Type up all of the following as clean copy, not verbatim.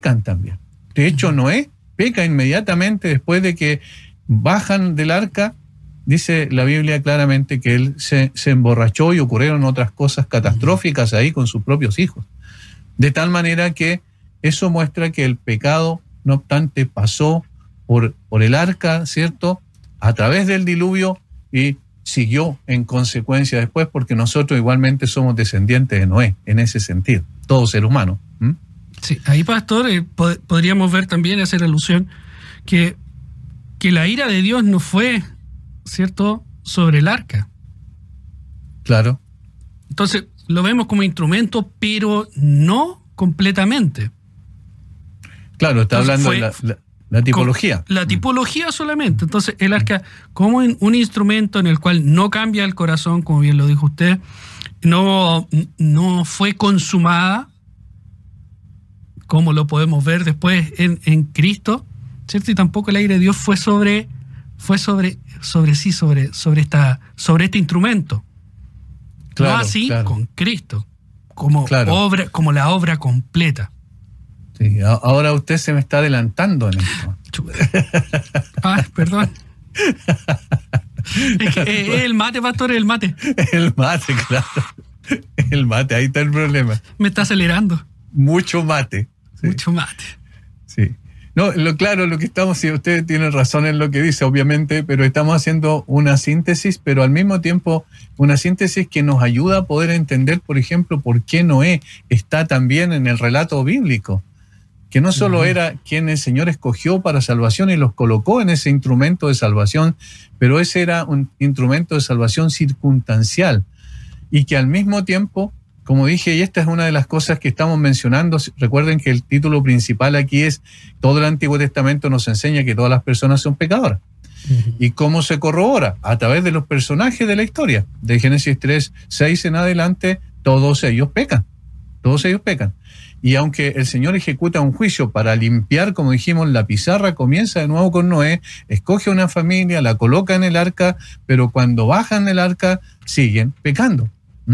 pecan también. De hecho, Noé peca inmediatamente después de que bajan del arca. Dice la Biblia claramente que él se emborrachó y ocurrieron otras cosas catastróficas ahí con sus propios hijos. De tal manera que eso muestra que el pecado, no obstante, pasó por el arca, ¿cierto?, a través del diluvio y siguió en consecuencia después, porque nosotros igualmente somos descendientes de Noé, en ese sentido, todo ser humano. Sí, ahí, pastor, podríamos ver también, hacer alusión, que la ira de Dios no fue, ¿cierto?, sobre el arca. Claro. Entonces, lo vemos como instrumento, pero no completamente. Claro, está hablando de la tipología. La tipología solamente. Entonces, el arca, como un instrumento en el cual no cambia el corazón, como bien lo dijo usted, no fue consumada, como lo podemos ver después en Cristo, ¿cierto? Y tampoco la ira de Dios fue sobre este instrumento. Claro, no así claro. Con Cristo, como la obra completa. Sí, ahora usted se me está adelantando en esto. Perdón. Es que el mate, pastor, el mate. El mate, claro. El mate, ahí está el problema. Me está acelerando. Mucho mate. Sí. Mucho mate. Sí. No, lo que estamos, si usted tiene razón en lo que dice, obviamente, pero estamos haciendo una síntesis, pero al mismo tiempo una síntesis que nos ayuda a poder entender, por ejemplo, por qué Noé está también en el relato bíblico. Que no solo era quien el Señor escogió para salvación y los colocó en ese instrumento de salvación, pero ese era un instrumento de salvación circunstancial. Y que al mismo tiempo, como dije, y esta es una de las cosas que estamos mencionando, recuerden que el título principal aquí es: todo el Antiguo Testamento nos enseña que todas las personas son pecadoras. ¿Y cómo se corrobora? A través de los personajes de la historia. De Génesis 3:6 en adelante, todos ellos pecan. Todos ellos pecan. Y aunque el Señor ejecuta un juicio para limpiar, como dijimos, la pizarra comienza de nuevo con Noé, escoge una familia, la coloca en el arca, pero cuando bajan del arca siguen pecando.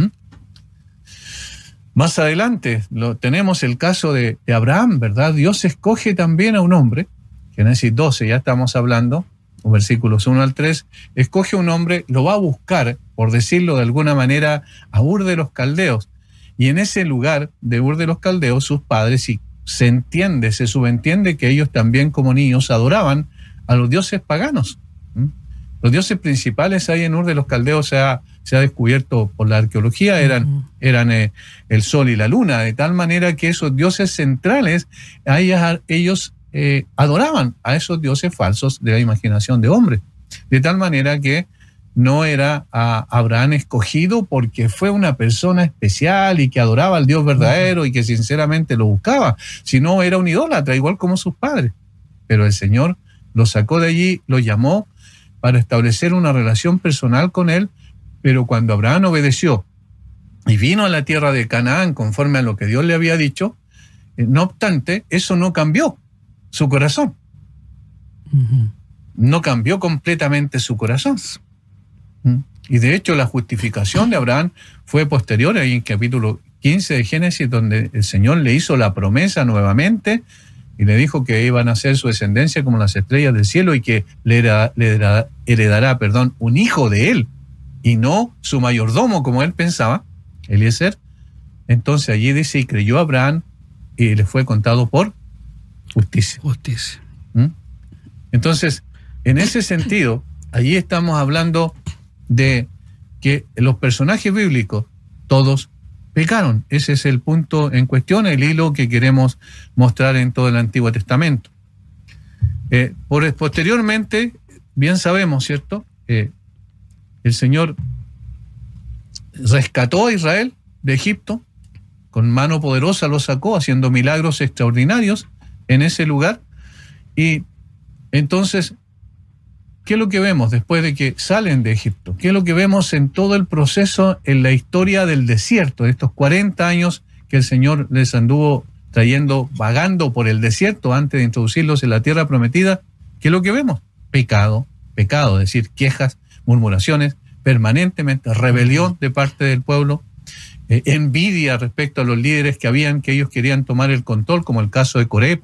Más adelante tenemos el caso de Abraham, ¿verdad? Dios escoge también a un hombre, Génesis 12 ya estamos hablando, versículos 1 al 3, escoge un hombre, lo va a buscar, por decirlo de alguna manera, a Ur de los Caldeos. Y en ese lugar de Ur de los Caldeos, sus padres, y se subentiende que ellos también como niños adoraban a los dioses paganos. Los dioses principales ahí en Ur de los Caldeos se ha descubierto por la arqueología, eran el sol y la luna, de tal manera que esos dioses centrales, ellos adoraban a esos dioses falsos de la imaginación de hombre. De tal manera que no era a Abraham escogido porque fue una persona especial y que adoraba al Dios verdadero y que sinceramente lo buscaba, sino era un idólatra, igual como sus padres. Pero el Señor lo sacó de allí, lo llamó para establecer una relación personal con él, pero cuando Abraham obedeció y vino a la tierra de Canaán conforme a lo que Dios le había dicho, no obstante, eso no cambió su corazón. No cambió completamente su corazón. Y de hecho la justificación de Abraham fue posterior, ahí en capítulo 15 de Génesis, donde el Señor le hizo la promesa nuevamente y le dijo que iban a ser su descendencia como las estrellas del cielo y que le heredará un hijo de él y no su mayordomo como él pensaba, Eliezer. Entonces allí dice: y creyó Abraham y le fue contado por justicia. Entonces, en ese sentido, allí estamos hablando de que los personajes bíblicos todos pecaron. Ese es el punto en cuestión, el hilo que queremos mostrar en todo el Antiguo Testamento. Posteriormente, bien sabemos, ¿cierto? El Señor rescató a Israel de Egipto, con mano poderosa lo sacó, haciendo milagros extraordinarios en ese lugar. Y entonces, ¿qué es lo que vemos después de que salen de Egipto? ¿Qué es lo que vemos en todo el proceso, en la historia del desierto, de estos 40 años que el Señor les anduvo trayendo, vagando por el desierto antes de introducirlos en la tierra prometida? ¿Qué es lo que vemos? Pecado, es decir, quejas, murmuraciones, permanentemente, rebelión de parte del pueblo, envidia respecto a los líderes que ellos querían tomar el control, como el caso de Coré,